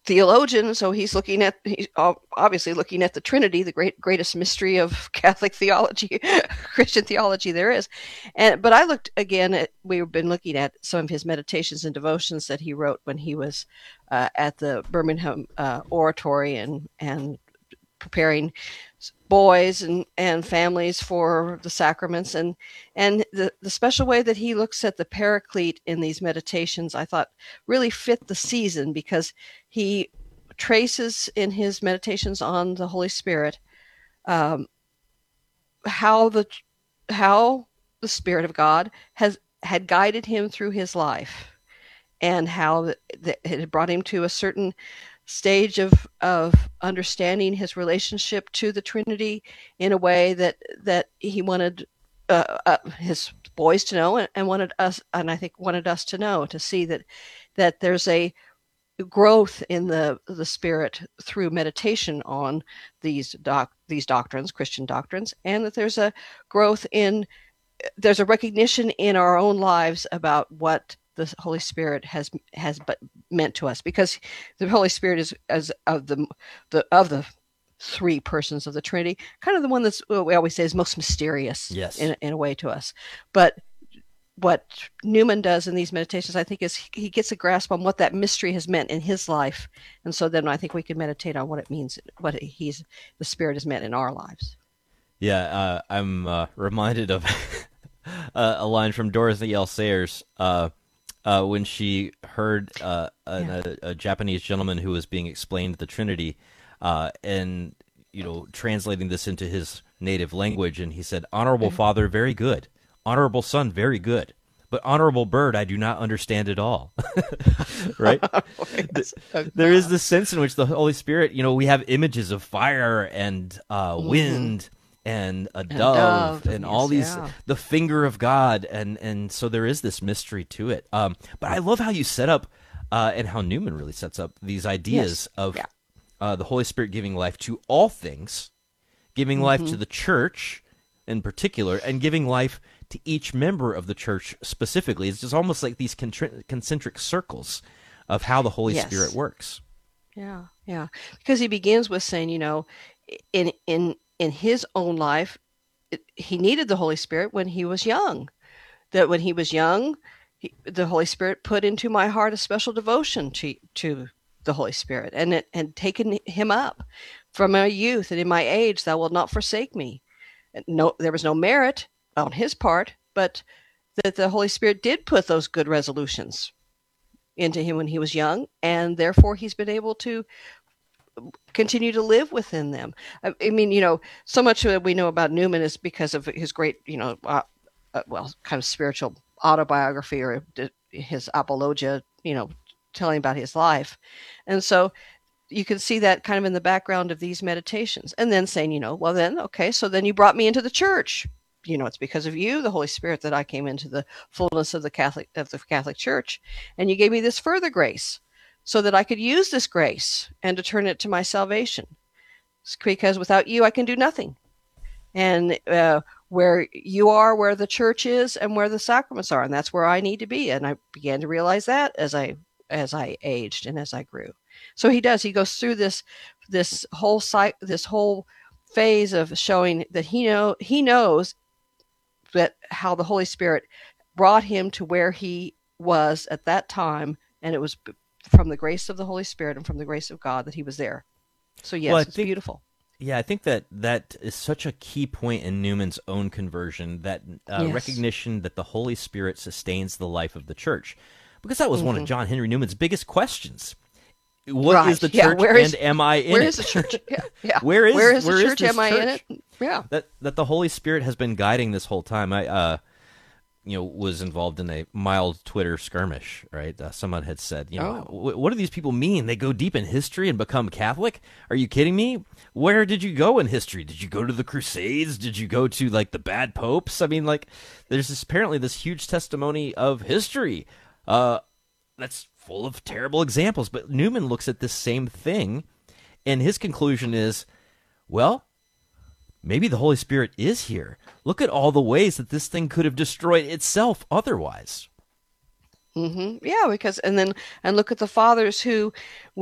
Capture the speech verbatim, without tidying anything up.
theologian, so he's looking at he's obviously looking at the Trinity, the great greatest mystery of Catholic theology, Christian theology there is. And but I looked again at we've been looking at some of his meditations and devotions that he wrote when he was uh, at the Birmingham uh, Oratory and and preparing boys and, and families for the sacraments, and and the, the special way that he looks at the Paraclete in these meditations, I thought really fit the season, because he traces in his meditations on the Holy Spirit um, how the how the Spirit of God has had guided him through his life, and how it had brought him to a certain stage of of understanding his relationship to the Trinity in a way that that he wanted uh, uh, his boys to know, and, and wanted us, and I think wanted us to know, to see that that there's a growth in the the Spirit through meditation on these doc these doctrines, Christian doctrines, and that there's a growth in there's a recognition in our own lives about what the Holy Spirit has has but meant to us, because the Holy Spirit is, as of the the of the three persons of the Trinity, kind of the one that's, what we always say, is most mysterious, Yes. in in a way to us. But what Newman does in these meditations, I think, is he gets a grasp on what that mystery has meant in his life, and so then I think we can meditate on what it means, what he's the Spirit has meant in our lives. Yeah, uh, I'm uh, reminded of a line from Dorothy L. Sayers. Uh, Uh, when she heard uh, a, Yeah. a, a Japanese gentleman who was being explained the Trinity, uh, and you know, translating this into his native language, and he said, "Honorable Father, very good. Honorable Son, very good. But honorable bird, I do not understand at all." Right? Yes. There is this sense in which the Holy Spirit, you know, we have images of fire and uh, wind. And a dove, dove, and yes, all these, yeah. the finger of God, and and so there is this mystery to it. Um, but I love how you set up, uh, and how Newman really sets up these ideas Yes, of yeah. uh, the Holy Spirit giving life to all things, giving life Mm-hmm. to the church in particular, and giving life to each member of the church specifically. It's just almost like these contri- concentric circles of how the Holy Yes. Spirit works. Yeah, yeah. Because he begins with saying, you know, in in in his own life, it, he needed the Holy Spirit when he was young. That when he was young, he, the Holy Spirit put into my heart a special devotion to to the Holy Spirit, and it and taken him up from my youth, and in my age, thou wilt not forsake me. And no, there was no merit on his part, but that the Holy Spirit did put those good resolutions into him when he was young, and therefore he's been able to continue to live within them. I, I mean, you know, so much that we know about Newman is because of his great, you know, uh, uh, well, kind of spiritual autobiography, or d- his apologia, you know, telling about his life. And so you can see that kind of in the background of these meditations, and then saying, you know, well then, okay, so then you brought me into the church. You know, it's because of you, the Holy Spirit, that I came into the fullness of the Catholic of the Catholic Church, and you gave me this further grace, so that I could use this grace and to turn it to my salvation. It's because without you, I can do nothing. And uh, where you are, where the church is, and where the sacraments are, and that's where I need to be. And I began to realize that as I as I aged and as I grew. So he does. He goes through this this whole cycle, this whole phase of showing that he know he knows that how the Holy Spirit brought him to where he was at that time, and it was from the grace of the Holy Spirit and from the grace of God that he was there. So yes, Well, I it's think beautiful. Yeah, I think that that is such a key point in Newman's own conversion, that uh, Yes. recognition that the Holy Spirit sustains the life of the church. Because that was one of Mhm. John Henry Newman's biggest questions. What is Right. the Yeah, church, where is- and am I in Where it? is the church? Yeah, yeah. Where is- where is where the is church? this Am I in church? it? Yeah. That that the Holy Spirit has been guiding this whole time. I uh you know was involved in a mild Twitter skirmish, right? Uh, someone had said, you know, Oh. "Wh- what do these people mean? They go deep in history and become Catholic? Are you kidding me? Where did you go in history? Did you go to the Crusades? Did you go to like the bad popes? I mean, like, there's this, apparently this huge testimony of history uh that's full of terrible examples." But Newman looks at this same thing, and his conclusion is, well, maybe the Holy Spirit is here. Look at all the ways that this thing could have destroyed itself otherwise. Hmm. Yeah, because and then and look at the fathers who